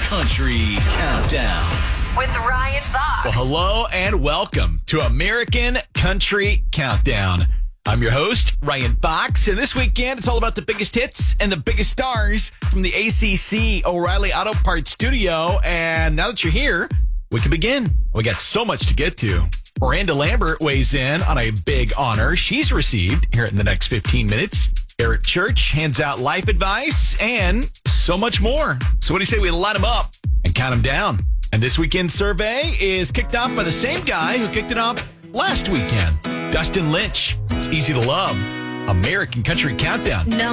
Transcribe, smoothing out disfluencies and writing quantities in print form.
Country Countdown with Ryan Fox. Well, hello and welcome to American Country Countdown. I'm your host, Ryan Fox, and this weekend it's all about the biggest hits and the biggest stars from the ACC O'Reilly Auto Parts studio. And now that you're here, we can begin. We got so much to get to. Miranda Lambert weighs in on a big honor she's received here in the next 15 minutes. Eric Church hands out life advice and so much more. So what do you say we line them up and count them down? And this weekend's survey is kicked off by the same guy who kicked it off last weekend, Dustin Lynch. It's easy to love. American Country Countdown.